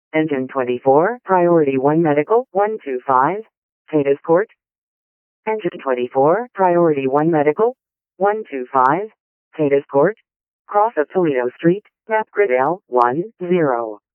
Engine 24, Priority 1 Medical, 125, Cadiz Court. Engine 24, Priority 1 Medical, 125, Cadiz Court. Cross of Toledo Street, Map Grid L, 10.